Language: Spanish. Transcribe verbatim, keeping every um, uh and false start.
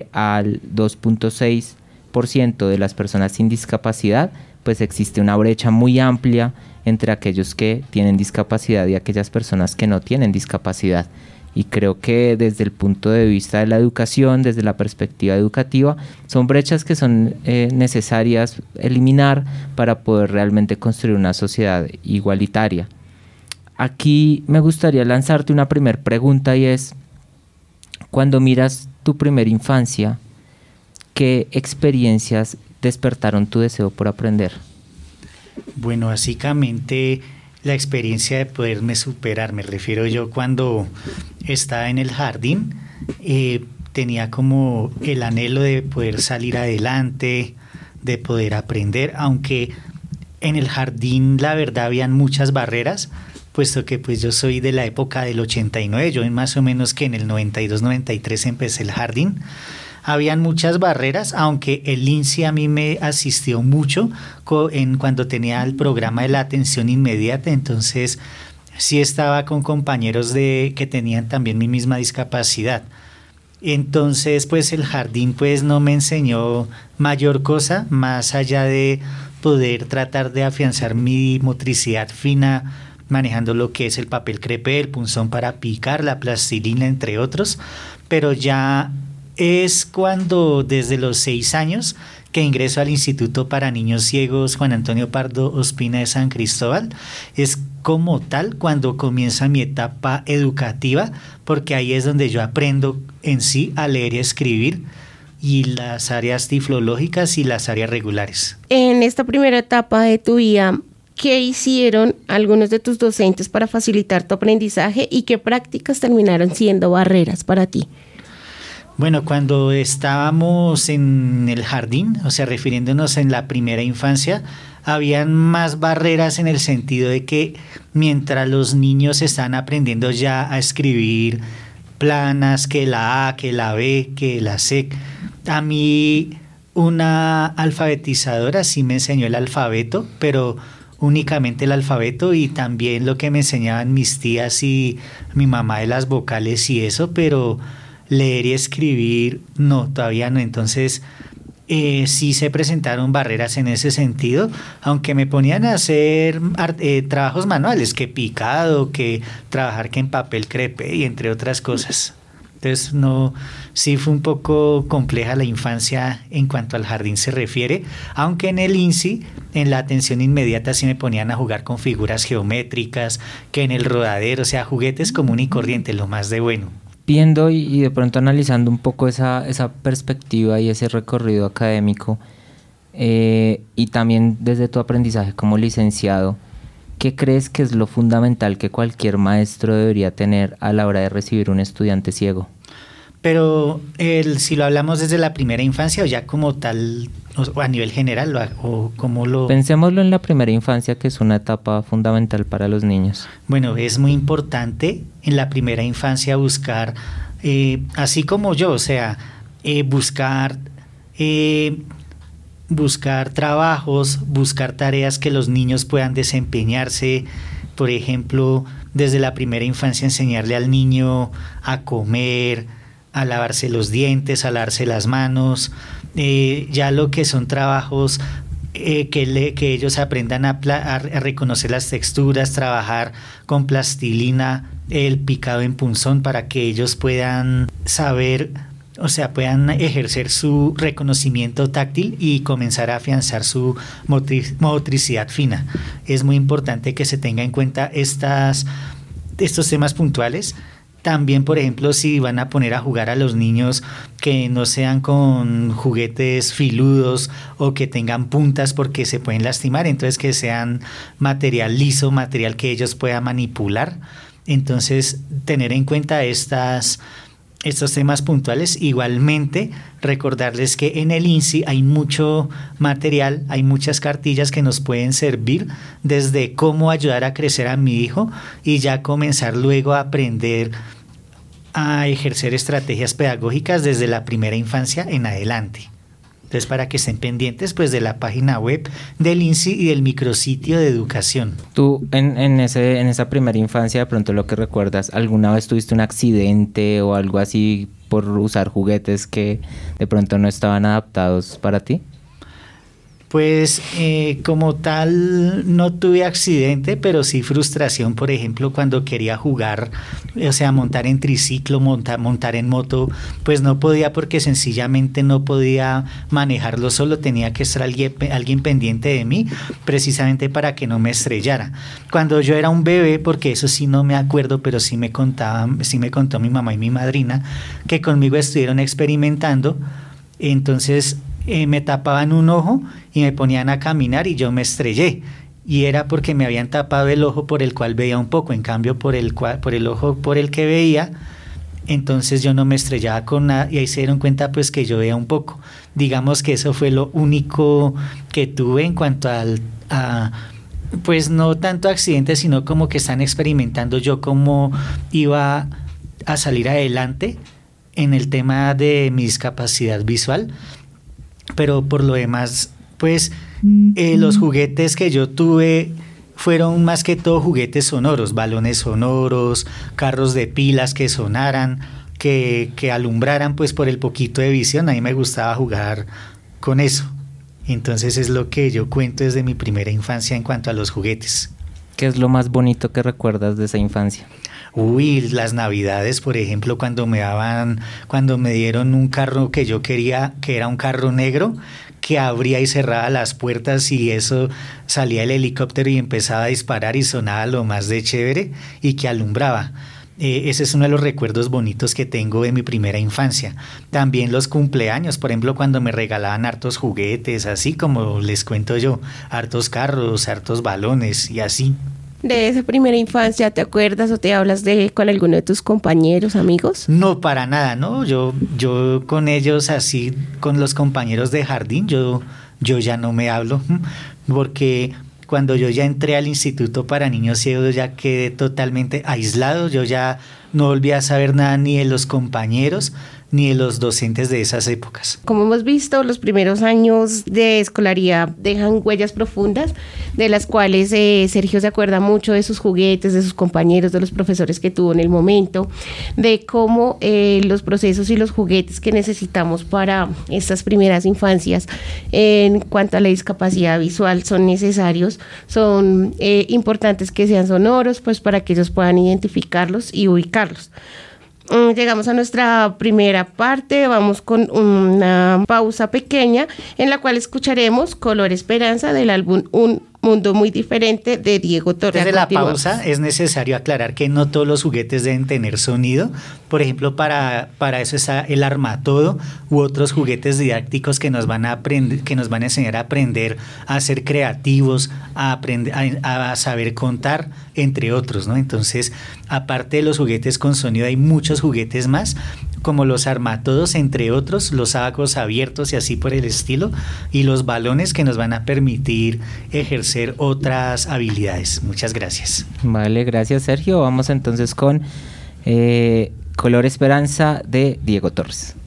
al dos punto seis por ciento de las personas sin discapacidad, pues existe una brecha muy amplia entre aquellos que tienen discapacidad y aquellas personas que no tienen discapacidad. Y creo que desde el punto de vista de la educación, desde la perspectiva educativa, son brechas que son eh, necesarias eliminar para poder realmente construir una sociedad igualitaria. Aquí me gustaría lanzarte una primera pregunta y es, cuando miras tu primera infancia, ¿qué experiencias despertaron tu deseo por aprender? Bueno, básicamente la experiencia de poderme superar, me refiero yo cuando estaba en el jardín, eh, tenía como el anhelo de poder salir adelante, de poder aprender, aunque en el jardín la verdad habían muchas barreras, puesto que pues yo soy de la época del ochenta y nueve, yo más o menos que en el noventa y dos noventa y tres empecé el jardín. Habían muchas barreras, aunque el I N S I a mí me asistió mucho en cuando tenía el programa de la atención inmediata, entonces sí estaba con compañeros de que tenían también mi misma discapacidad. Entonces pues el jardín pues no me enseñó mayor cosa, más allá de poder tratar de afianzar mi motricidad fina, manejando lo que es el papel crepé, el punzón para picar, la plastilina, entre otros, pero ya es cuando desde los seis años que ingreso al Instituto para Niños Ciegos Juan Antonio Pardo Ospina de San Cristóbal, es como tal cuando comienza mi etapa educativa, porque ahí es donde yo aprendo en sí a leer y a escribir, y las áreas tiflológicas y las áreas regulares. En esta primera etapa de tu vida, ¿qué hicieron algunos de tus docentes para facilitar tu aprendizaje y qué prácticas terminaron siendo barreras para ti? Bueno, cuando estábamos en el jardín, o sea, refiriéndonos en la primera infancia, habían más barreras en el sentido de que mientras los niños están aprendiendo ya a escribir planas, que la A, que la B, que la C, a mí una alfabetizadora sí me enseñó el alfabeto, pero únicamente el alfabeto, y también lo que me enseñaban mis tías y mi mamá de las vocales y eso, pero leer y escribir no, todavía no. Entonces eh, sí se presentaron barreras en ese sentido, aunque me ponían a hacer eh, trabajos manuales, que picado, que trabajar que en papel crepé y entre otras cosas. Entonces no, sí fue un poco compleja la infancia en cuanto al jardín se refiere, aunque en el I N S I, en la atención inmediata, sí me ponían a jugar con figuras geométricas, que en el rodadero, o sea, juguetes común y corriente, lo más de bueno. Viendo y, y de pronto analizando un poco esa, esa perspectiva y ese recorrido académico, eh, y también desde tu aprendizaje como licenciado, ¿qué crees que es lo fundamental que cualquier maestro debería tener a la hora de recibir un estudiante ciego? Pero el, si lo hablamos desde la primera infancia o ya como tal, o a nivel general, o, o como lo... Pensémoslo en la primera infancia, que es una etapa fundamental para los niños. Bueno, es muy importante en la primera infancia buscar, eh, así como yo, o sea, eh, buscar... Eh, buscar trabajos, buscar tareas que los niños puedan desempeñarse, por ejemplo, desde la primera infancia enseñarle al niño a comer, a lavarse los dientes, a lavarse las manos, eh, ya lo que son trabajos eh, que, le, que ellos aprendan a, a, a reconocer las texturas, trabajar con plastilina, el picado en punzón, para que ellos puedan saber, o sea, puedan ejercer su reconocimiento táctil y comenzar a afianzar su motric- motricidad fina. Es muy importante que se tenga en cuenta estas, estos temas puntuales. También, por ejemplo, si van a poner a jugar a los niños, que no sean con juguetes filudos o que tengan puntas porque se pueden lastimar, entonces que sean material liso, material que ellos puedan manipular. Entonces, tener en cuenta estas estos temas puntuales. Igualmente, recordarles que en el I N S I hay mucho material, hay muchas cartillas que nos pueden servir desde cómo ayudar a crecer a mi hijo y ya comenzar luego a aprender a ejercer estrategias pedagógicas desde la primera infancia en adelante. Entonces, para que estén pendientes pues de la página web del I N S I y del micrositio de educación. Tú en, en, ese, en esa primera infancia, de pronto lo que recuerdas, ¿alguna vez tuviste un accidente o algo así por usar juguetes que de pronto no estaban adaptados para ti? Pues eh, como tal no tuve accidente, pero sí frustración, por ejemplo, cuando quería jugar, o sea, montar en triciclo, montar, montar en moto, pues no podía porque sencillamente no podía manejarlo solo, tenía que estar alguien, alguien pendiente de mí, precisamente para que no me estrellara. Cuando yo era un bebé, porque eso sí no me acuerdo, pero sí me contaban, sí me contó mi mamá y mi madrina, que conmigo estuvieron experimentando, entonces Eh, me tapaban un ojo y me ponían a caminar y yo me estrellé, y era porque me habían tapado el ojo por el cual veía un poco, en cambio por el, cual, por el ojo por el que veía, entonces yo no me estrellaba con nada, y ahí se dieron cuenta pues que yo veía un poco. Digamos que eso fue lo único que tuve en cuanto al, a, pues no tanto accidente, sino como que están experimentando yo cómo iba a salir adelante en el tema de mi discapacidad visual. Pero por lo demás, pues eh, los juguetes que yo tuve fueron más que todo juguetes sonoros, balones sonoros, carros de pilas que sonaran, que, que alumbraran pues por el poquito de visión. A mí me gustaba jugar con eso. Entonces es lo que yo cuento desde mi primera infancia en cuanto a los juguetes. ¿Qué es lo más bonito que recuerdas de esa infancia? Uy, las navidades, por ejemplo, cuando me daban, cuando me dieron un carro que yo quería, que era un carro negro, que abría y cerraba las puertas y eso salía el helicóptero y empezaba a disparar y sonaba lo más de chévere y que alumbraba. Eh, ese es uno de los recuerdos bonitos que tengo de mi primera infancia. También los cumpleaños, por ejemplo, cuando me regalaban hartos juguetes, así como les cuento yo, hartos carros, hartos balones y así. De esa primera infancia, ¿te acuerdas o te hablas de con alguno de tus compañeros, amigos? No, para nada, no. Yo, yo con ellos así, con los compañeros de jardín, yo, yo ya no me hablo, porque cuando yo ya entré al Instituto para Niños Ciegos ya quedé totalmente aislado. Yo ya no volví a saber nada ni de los compañeros ni de los docentes de esas épocas. Como hemos visto, los primeros años de escolaridad dejan huellas profundas, de las cuales eh, Sergio se acuerda mucho de sus juguetes, de sus compañeros, de los profesores que tuvo en el momento, de cómo eh, los procesos y los juguetes que necesitamos para estas primeras infancias en cuanto a la discapacidad visual son necesarios, son eh, importantes que sean sonoros, pues para que ellos puedan identificarlos y ubicarlos. Llegamos a nuestra primera parte, vamos con una pausa pequeña en la cual escucharemos Color Esperanza del álbum Un Mundo Muy Diferente de Diego Torres. Desde la pausa es necesario aclarar que no todos los juguetes deben tener sonido. Por ejemplo, para, para eso está el Armatodo u otros juguetes didácticos que nos van a aprender, que nos van a enseñar a aprender a ser creativos, a aprender a, a saber contar, entre otros, ¿no? Entonces, aparte de los juguetes con sonido, hay muchos juguetes más, como los Armatodos, entre otros, los sacos abiertos y así por el estilo, y los balones que nos van a permitir ejercer otras habilidades. Muchas gracias. Vale, gracias Sergio. Vamos entonces con eh, Color Esperanza de Diego Torres.